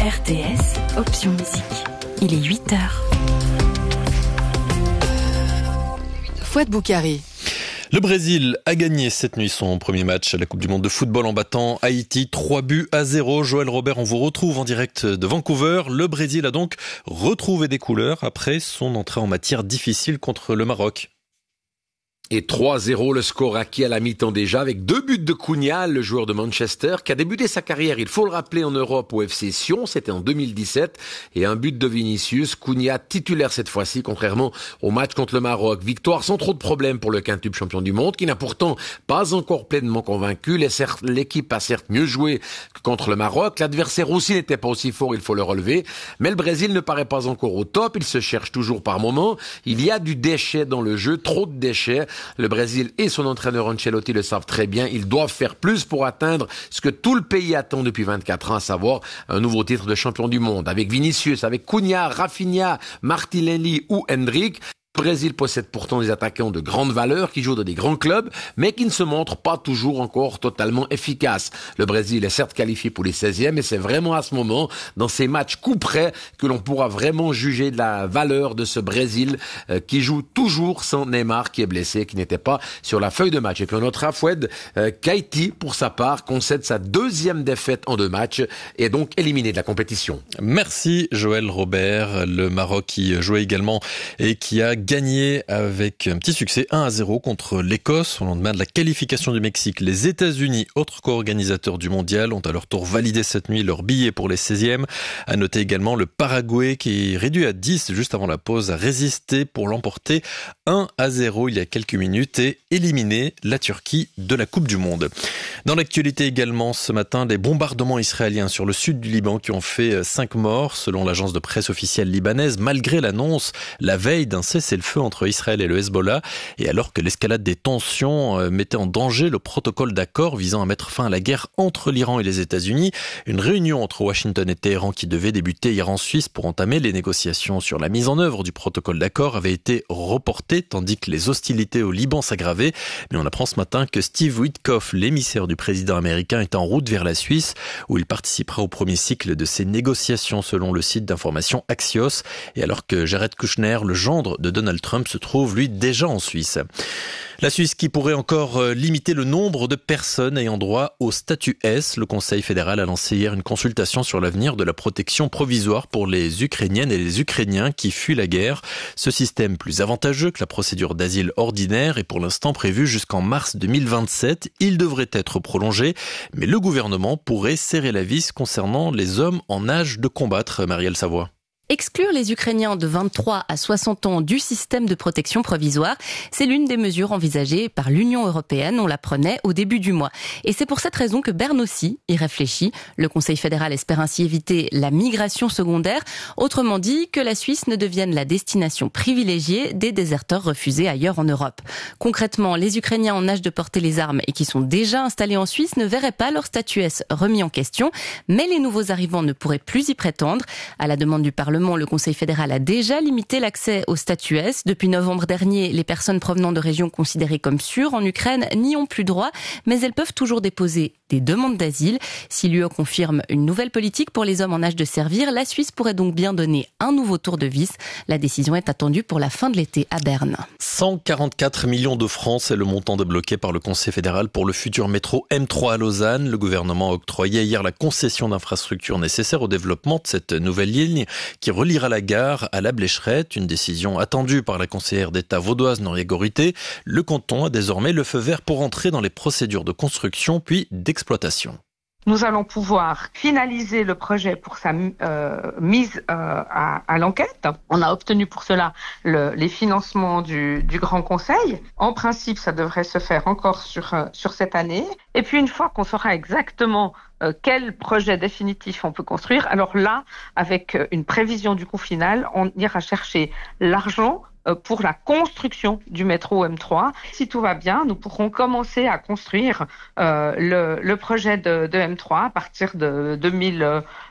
RTS, option musique. Il est 8h. Fouad Boukari. Le Brésil a gagné cette nuit son premier match à la Coupe du Monde de football en battant Haïti 3-0. Joël Robert, on vous retrouve en direct de Vancouver. Le Brésil a donc retrouvé des couleurs après son entrée en matière difficile contre le Maroc. Et 3-0 le score acquis à la mi-temps déjà avec 2 buts de Cunha, le joueur de Manchester qui a débuté sa carrière, il faut le rappeler, en Europe au FC Sion, c'était en 2017, et un but de Vinicius, Cunha titulaire cette fois-ci contrairement au match contre le Maroc. Victoire sans trop de problèmes pour le quintuple champion du monde qui n'a pourtant pas encore pleinement convaincu. L'équipe a certes mieux joué que contre le Maroc, l'adversaire aussi n'était pas aussi fort, il faut le relever, mais le Brésil ne paraît pas encore au top, il se cherche toujours par moments, il y a du déchet dans le jeu, trop de déchets. Le Brésil et son entraîneur Ancelotti le savent très bien. Ils doivent faire plus pour atteindre ce que tout le pays attend depuis 24 ans, à savoir un nouveau titre de champion du monde. Avec Vinicius, avec Cunha, Rafinha, Martinelli ou Hendrick, le Brésil possède pourtant des attaquants de grande valeur qui jouent dans des grands clubs, mais qui ne se montrent pas toujours encore totalement efficaces. Le Brésil est certes qualifié pour les 16e, et c'est vraiment à ce moment, dans ces matchs coup près, que l'on pourra vraiment juger de la valeur de ce Brésil qui joue toujours sans Neymar, qui est blessé, qui n'était pas sur la feuille de match. Et puis on notera Fouad qu'Haïti, pour sa part, concède sa 2e défaite en 2 matchs et est donc éliminé de la compétition. Merci Joël Robert. Le Maroc qui jouait également et qui a gagné avec un petit succès 1-0 contre l'Écosse au lendemain de la qualification du Mexique. Les États-Unis, autres co-organisateurs du mondial, ont à leur tour validé cette nuit leur billet pour les 16e. À noter également le Paraguay qui, réduit à 10 juste avant la pause, a résisté pour l'emporter 1-0 il y a quelques minutes et éliminer la Turquie de la Coupe du Monde. Dans l'actualité également ce matin, des bombardements israéliens sur le sud du Liban qui ont fait 5 morts selon l'agence de presse officielle libanaise, malgré l'annonce la veille d'un cessez-le-feu entre Israël et le Hezbollah, et alors que l'escalade des tensions mettait en danger le protocole d'accord visant à mettre fin à la guerre entre l'Iran et les États-Unis. Une réunion entre Washington et Téhéran qui devait débuter hier en Suisse pour entamer les négociations sur la mise en œuvre du protocole d'accord avait été reportée tandis que les hostilités au Liban s'aggravaient. Mais on apprend ce matin que Steve Witkoff, l'émissaire du président américain, est en route vers la Suisse où il participera au premier cycle de ces négociations selon le site d'information Axios, et alors que Jared Kushner, le gendre de Donald Trump, se trouve lui déjà en Suisse. La Suisse qui pourrait encore limiter le nombre de personnes ayant droit au statut S. Le Conseil fédéral a lancé hier une consultation sur l'avenir de la protection provisoire pour les Ukrainiennes et les Ukrainiens qui fuient la guerre. Ce système plus avantageux que la procédure d'asile ordinaire est pour l'instant prévu jusqu'en mars 2027. Il devrait être prolongé, mais le gouvernement pourrait serrer la vis concernant les hommes en âge de combattre. Marielle Savoie. Exclure les Ukrainiens de 23 à 60 ans du système de protection provisoire, c'est l'une des mesures envisagées par l'Union européenne, on l'apprenait au début du mois. Et c'est pour cette raison que Berne aussi y réfléchit. Le Conseil fédéral espère ainsi éviter la migration secondaire, autrement dit que la Suisse ne devienne la destination privilégiée des déserteurs refusés ailleurs en Europe. Concrètement, les Ukrainiens en âge de porter les armes et qui sont déjà installés en Suisse ne verraient pas leur statut S remis en question, mais les nouveaux arrivants ne pourraient plus y prétendre. À la demande du Parlement, le Conseil fédéral a déjà limité l'accès au statut S. Depuis novembre dernier, les personnes provenant de régions considérées comme sûres en Ukraine n'y ont plus droit, mais elles peuvent toujours déposer des demandes d'asile. Si l'UE confirme une nouvelle politique pour les hommes en âge de servir, la Suisse pourrait donc bien donner un nouveau tour de vis. La décision est attendue pour la fin de l'été à Berne. 144 millions de francs, c'est le montant débloqué par le Conseil fédéral pour le futur métro M3 à Lausanne. Le gouvernement a octroyé hier la concession d'infrastructures nécessaires au développement de cette nouvelle ligne qui reliera la gare à la Blécherette. Une décision attendue par la conseillère d'État vaudoise Noria Gorité. Le canton a désormais le feu vert pour entrer dans les procédures de construction puis d'exploitation. Nous allons pouvoir finaliser le projet pour sa mise à l'enquête. On a obtenu pour cela les financements du Grand Conseil. En principe, ça devrait se faire encore sur cette année. Et puis, une fois qu'on saura exactement quel projet définitif on peut construire, alors là, avec une prévision du coût final, on ira chercher l'argent pour la construction du métro M3. Si tout va bien, nous pourrons commencer à construire le projet de M3 à partir de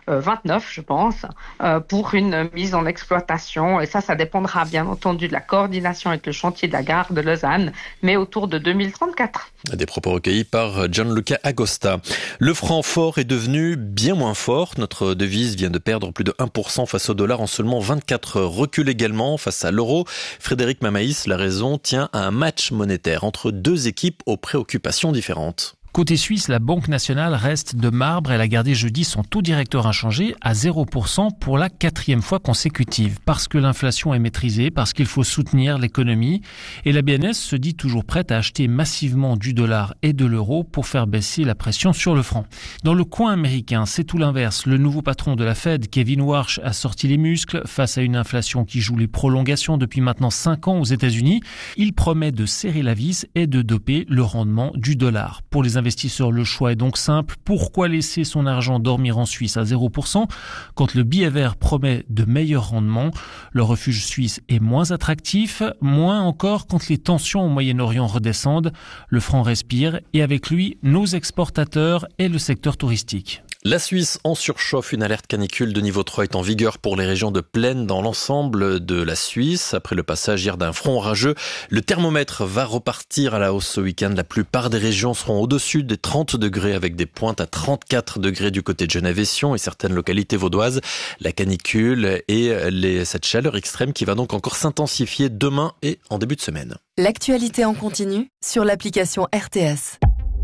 29, je pense, pour une mise en exploitation. Et ça dépendra bien entendu de la coordination avec le chantier de la gare de Lausanne, mais autour de 2034. Des propos recueillis par Gianluca Agosta. Le franc fort est devenu bien moins fort. Notre devise vient de perdre plus de 1% face au dollar en seulement 24 heures. Recule également face à l'euro. Frédéric Mamaïs, la raison tient à un match monétaire entre deux équipes aux préoccupations différentes. Côté suisse, la Banque nationale reste de marbre. Elle a gardé jeudi son taux directeur inchangé à 0% pour la 4e fois consécutive. Parce que l'inflation est maîtrisée, parce qu'il faut soutenir l'économie. Et la BNS se dit toujours prête à acheter massivement du dollar et de l'euro pour faire baisser la pression sur le franc. Dans le coin américain, c'est tout l'inverse. Le nouveau patron de la Fed, Kevin Warsh, a sorti les muscles face à une inflation qui joue les prolongations depuis maintenant 5 ans aux États-Unis. Il promet de serrer la vis et de doper le rendement du dollar. Pour les investisseurs, le choix est donc simple. Pourquoi laisser son argent dormir en Suisse à 0% quand le billet vert promet de meilleurs rendements? Le refuge suisse est moins attractif, moins encore quand les tensions au Moyen-Orient redescendent. Le franc respire et avec lui, nos exportateurs et le secteur touristique. La Suisse en surchauffe. Une alerte canicule de niveau 3 est en vigueur pour les régions de plaine dans l'ensemble de la Suisse. Après le passage hier d'un front orageux, le thermomètre va repartir à la hausse ce week-end. La plupart des régions seront au-dessus des 30 degrés avec des pointes à 34 degrés du côté de Genève et Sion et certaines localités vaudoises. La canicule et cette chaleur extrême qui va donc encore s'intensifier demain et en début de semaine. L'actualité en continu sur l'application RTS.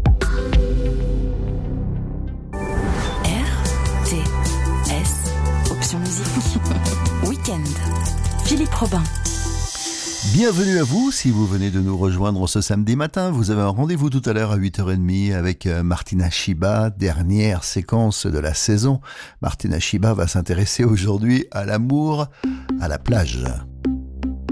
Option musique. Week-end. Philippe Robin. Bienvenue à vous, si vous venez de nous rejoindre ce samedi matin. Vous avez un rendez-vous tout à l'heure à 8h30 avec Martina Shiba, dernière séquence de la saison. Martina Shiba va s'intéresser aujourd'hui à l'amour à la plage.